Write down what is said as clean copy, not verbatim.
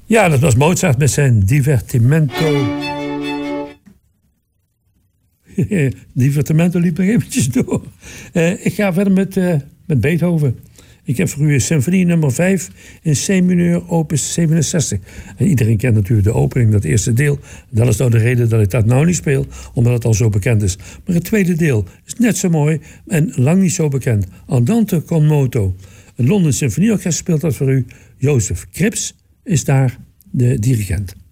Ja, dat was Mozart met zijn Divertimento. Divertimento liep nog eventjes door. Ik ga verder met Beethoven. Ik heb voor u symfonie nummer 5 in C-mineur, opus 67. En iedereen kent natuurlijk de opening, dat eerste deel. Dat is nou de reden dat ik dat nou niet speel, omdat het al zo bekend is. Maar het tweede deel is net zo mooi en lang niet zo bekend. Andante con moto. Het Londen Symfonieorkest speelt dat voor u. Jozef Krips is daar de dirigent.